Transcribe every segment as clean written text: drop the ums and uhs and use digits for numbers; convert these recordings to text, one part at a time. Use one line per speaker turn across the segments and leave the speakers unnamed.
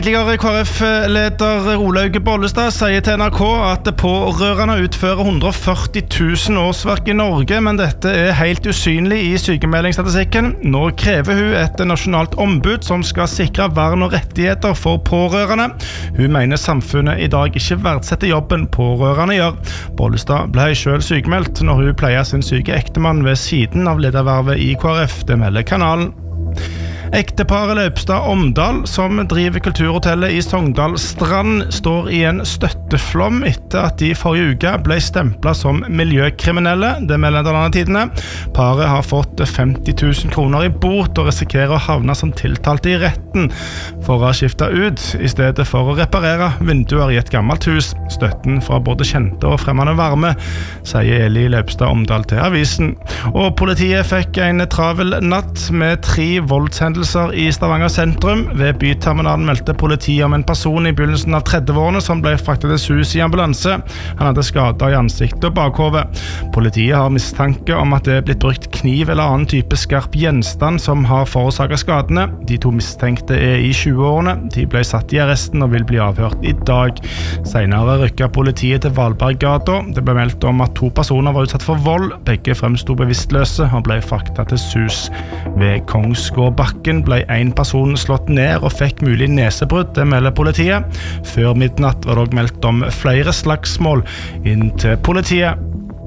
Tidligere KrF-leder Olaug Bollestad sier til NRK at pårørende utfører 140 000 årsverk i Norge, men dette helt usynlig i sykemeldingsstatistikken. Nå krever hun et nasjonalt ombud som skal sikre vern og rettigheter for pårørende. Hun mener samfunnet i dag ikke verdsetter jobben pårørende gjør. Bollestad ble selv sykemeldt når hun pleier sin syke ektemann ved siden av ledervervet i KrF, det melder kanalen. Ekteparet Løpstad Omdal, som driver kulturhotellet i Sogndal Strand, står i en støtteflom etter at de forrige uke ble stemplet som miljøkriminelle, det melder denne tidene. Paret har fått 50 000 kroner i bot og risikerer å havne som tiltalte i retten for å ha skiftet ut, i stedet for å reparere vinduer i et gammelt hus. Støtten fra både kjente og fremmede varme, sier Eli Løpstad Omdal til avisen. Og politiet fikk en travel natt med 3 voldshendelser i Stavanger sentrum. Ved byterminalen meldte politiet om en person i begynnelsen av 30-årene som ble fraktet til hus i ambulanse. Han hadde skader i ansiktet og bakhovet. Politiet har mistanke om at det blitt brukt kniv eller annen type skarp gjenstand som har forårsaket skadene. De 2 mistenkte i 20-årene. De ble satt i arresten og vil bli avhørt i dag. Senere rykket politiet til Valberggata. Det ble meldt om at 2 personer var utsatt for vold. Begge fremstod bevisstløse og ble fraktet til hus. Ved Kongsgårdbakken ble en person slått ned og fikk mulig nesebrudd, det melder politiet. Før midnatt var det også meldt om flere slagsmål inn til politiet.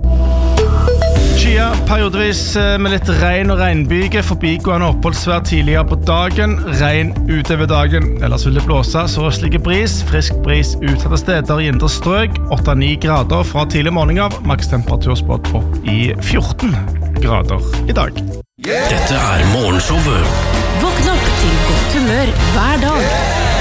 Skia periodevis med litt regn og regnbyge, forbigående oppholdsvær tidligere på dagen, regn utover dagen. Ellers vil det blåse sørøstlig bris, frisk bris utsatte steder i indre strøk, 8-9 grader fra tidlig morgen av, makstemperatur spådd opp i 14 grader i dag.
Dette morgenshowet.
Våkn opp til godt humør hver dag.